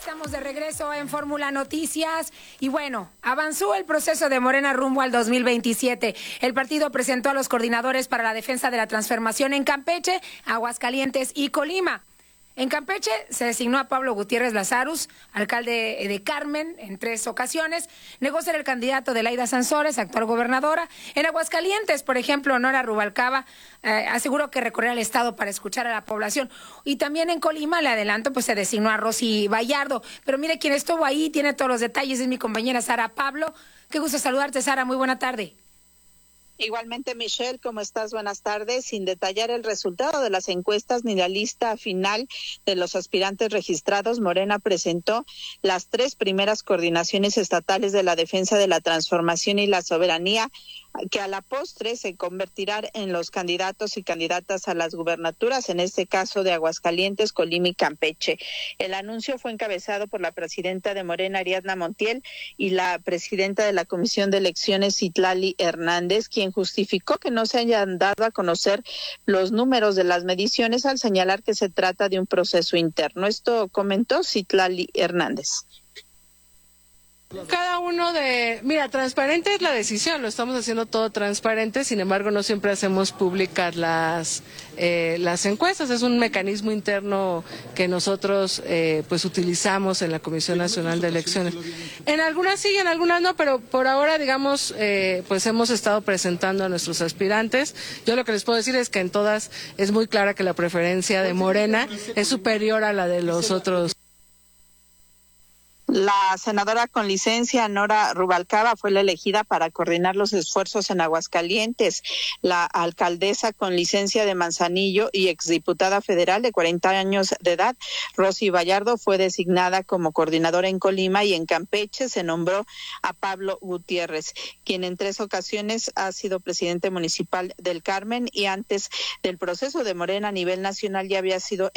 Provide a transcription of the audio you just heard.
Estamos de regreso en Fórmula Noticias y bueno, avanzó el proceso de Morena rumbo al 2027. El partido presentó a los coordinadores para la defensa de la transformación en Campeche, Aguascalientes y Colima. En Campeche se designó a Pablo Gutiérrez Lazarus, alcalde de Carmen, en 3 ocasiones. Negó ser el candidato de Laida Sansores, actual gobernadora. En Aguascalientes, por ejemplo, Nora Rubalcaba aseguró que recorrerá el estado para escuchar a la población. Y también en Colima, le adelanto, pues se designó a Rosy Vallardo. Pero mire, quien estuvo ahí tiene todos los detalles, es mi compañera Sara Pablo. Qué gusto saludarte, Sara, muy buena tarde. Igualmente, Michelle, ¿cómo estás? Buenas tardes. Sin detallar el resultado de las encuestas ni la lista final de los aspirantes registrados, Morena presentó las 3 primeras coordinaciones estatales de la defensa de la transformación y la soberanía, que a la postre se convertirán en los candidatos y candidatas a las gubernaturas, en este caso de Aguascalientes, Colima y Campeche. El anuncio fue encabezado por la presidenta de Morena, Ariadna Montiel, y la presidenta de la Comisión de Elecciones, Citlali Hernández, quien justificó que no se hayan dado a conocer los números de las mediciones al señalar que se trata de un proceso interno. Esto comentó Citlali Hernández. Transparente es la decisión, lo estamos haciendo todo transparente, sin embargo no siempre hacemos públicas las encuestas, es un mecanismo interno que nosotros pues utilizamos en la Comisión Nacional de Elecciones. En algunas sí, en algunas no, pero por ahora pues hemos estado presentando a nuestros aspirantes. Yo lo que les puedo decir es que en todas es muy clara que la preferencia de Morena es superior a la de los otros. La senadora con licencia, Nora Rubalcaba, fue la elegida para coordinar los esfuerzos en Aguascalientes. La alcaldesa con licencia de Manzanillo y exdiputada federal de 40 años de edad, Rosy Vallardo, fue designada como coordinadora en Colima, y en Campeche se nombró a Pablo Gutiérrez, quien en 3 ocasiones ha sido presidente municipal del Carmen y antes del proceso de Morena a nivel nacional ya había sido